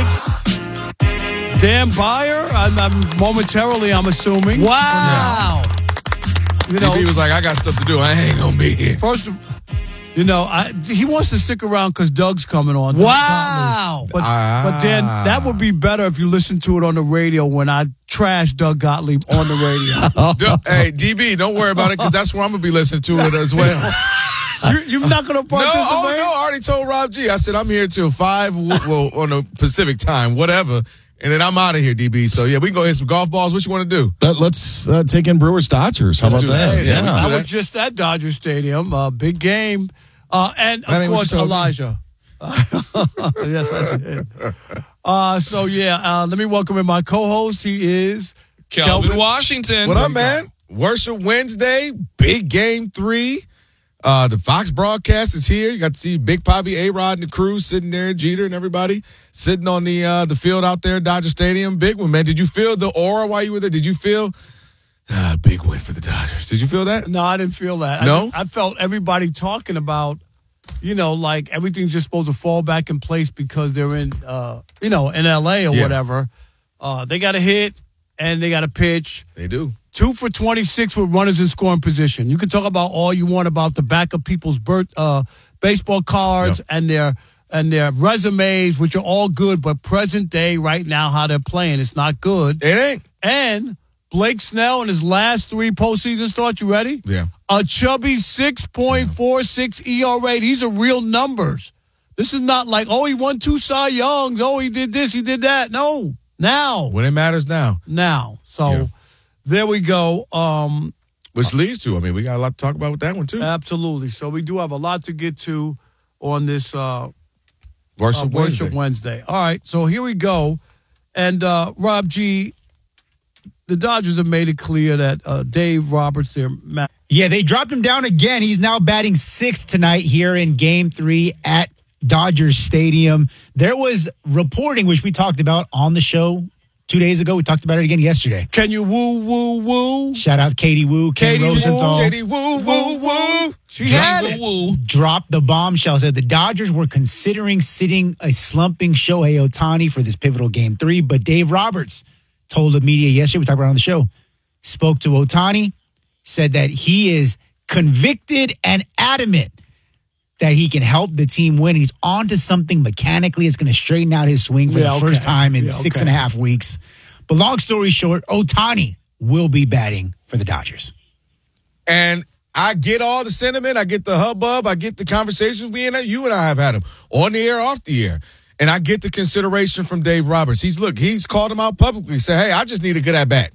Dan Byer, I'm assuming. Wow. DB was like, I got stuff to do. I ain't going to be here. First of he wants to stick around because Doug's coming on. Wow. But Dan, that would be better if you listen to it on the radio when I trash Doug Gottlieb on the radio. Hey, DB, don't worry about it because that's where I'm going to be listening to it as well. You're not going to participate? No, I already told Rob G. I said I'm here till 5 on the Pacific time, whatever. And then I'm out of here, DB. So, yeah, we can go hit some golf balls. What you want to do? Let's take in Brewers-Dodgers. How about that? Yeah. I was just at Dodger Stadium. Big game. And, of course, Elijah. Yes, I did. Let me welcome in my co-host. He is Kelvin Washington. What up, man? Worship Wednesday, big game 3. The Fox broadcast is here. You got to see Big Poppy, A-Rod, and the crew sitting there, Jeter and everybody sitting on the field out there at Dodger Stadium. Big one, man. Did you feel the aura while you were there? Did you feel big win for the Dodgers? Did you feel that? No, I didn't feel that. No? I felt everybody talking about, like everything's just supposed to fall back in place because they're in, in L.A. or whatever. They got to hit and they got to pitch. They do. 2 for 26 with runners in scoring position. You can talk about all you want about the back of people's baseball cards and their resumes, which are all good, but present day right now how they're playing, it's not good. It ain't. And Blake Snell in his last 3 postseason starts, you ready? Yeah. A chubby 6.46 ERA. These are real numbers. This is not like, he won 2 Cy Youngs. He did this, he did that. No. Now. When it matters now. So there we go. Which leads to, we got a lot to talk about with that one, too. Absolutely. So we do have a lot to get to on this Worship Wednesday. All right, so here we go. And Rob G., the Dodgers have made it clear that Dave Roberts, they dropped him down again. He's now batting 6th tonight here in Game 3 at Dodger Stadium. There was reporting, which we talked about on the show 2 days ago. We talked about it again yesterday. Can you woo? Shout out Katie Woo, Ken Rosenthal. Katie Woo. She had it. Woo. Dropped the bombshell. Said the Dodgers were considering sitting a slumping Shohei Ohtani for this pivotal Game 3, but Dave Roberts told the media yesterday, we talked about it on the show, spoke to Ohtani, said that he is convicted and adamant that he can help the team win. He's on to something mechanically. It's going to straighten out his swing for the first time in 6.5 weeks. But long story short, Ohtani will be batting for the Dodgers. And I get all the sentiment. I get the hubbub. I get the conversations you and I have had them on the air, off the air. And I get the consideration from Dave Roberts. He's called him out publicly. Said, hey, I just need a good at-bat.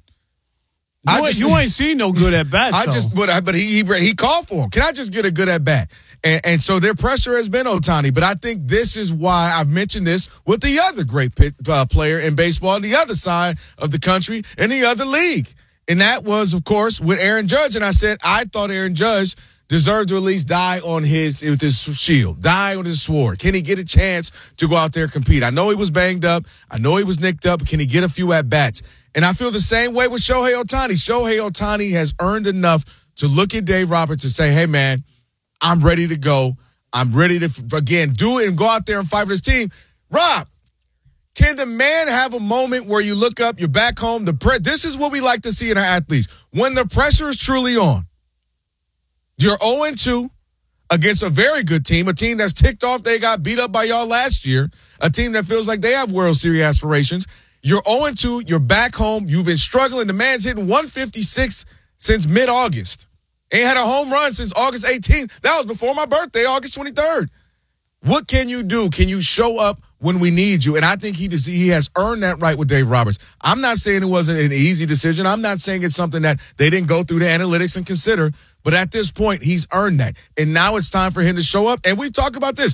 You ain't seen no good at-bats, But he called for him. Can I just get a good at-bat? And so their pressure has been Ohtani. But I think this is why I've mentioned this with the other great player in baseball on the other side of the country in the other league. And that was, of course, with Aaron Judge. And I said I thought Aaron Judge deserved to at least die with his shield, die on his sword. Can he get a chance to go out there and compete? I know he was banged up. I know he was nicked up. Can he get a few at-bats? And I feel the same way with Shohei Ohtani. Shohei Ohtani has earned enough to look at Dave Roberts and say, hey, man, I'm ready to go. I'm ready to, again, do it and go out there and fight for this team. Rob, can the man have a moment where you look up, you're back home, this is what we like to see in our athletes. When the pressure is truly on, you're 0-2 against a very good team, a team that's ticked off. They got beat up by y'all last year, a team that feels like they have World Series aspirations. You're 0-2. You're back home. You've been struggling. The man's hitting 156 since mid-August. Ain't had a home run since August 18th. That was before my birthday, August 23rd. What can you do? Can you show up when we need you? And I think he has earned that right with Dave Roberts. I'm not saying it wasn't an easy decision. I'm not saying it's something that they didn't go through the analytics and consider. But at this point, he's earned that. And now it's time for him to show up. And we've talked about this.